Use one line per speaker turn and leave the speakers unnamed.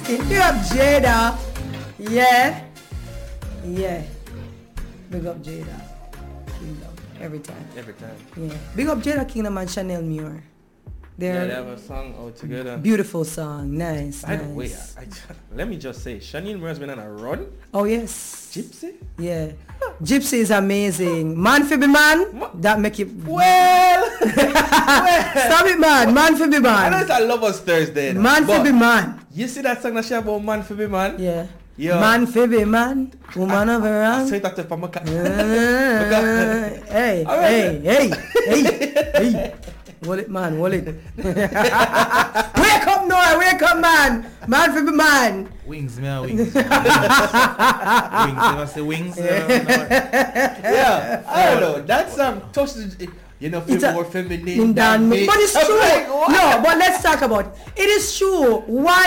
Big up Jada. Yeah. Yeah. Big up Jada. Every time. Yeah. Big up Jada Kingdom and Chanel Muir.
They have a song out together.
Beautiful song. Nice.
By the way, let me just say, Chanel Muir has been on a run.
Oh, yes.
Gypsy?
Yeah. Gypsy is amazing. Man for be man. That make you...
Well!
Stop it, man. Man for be man.
I know it's a Lovers Thursday.
Man for be man.
You see that song that she about Man for be man?
Yeah.
Yeah.
Man for be man. Woman of a
I
run.
say that to Pamaka.
Hey. Hold it, man. Hold it. Wake up, Noah. Wake up, man. Man for be man.
Wings, me wings. Wings, you must say wings.
Yeah, I don't know. That song touches, feel more feminine than me.
But it's true. No, but let's talk about it. It is true. Why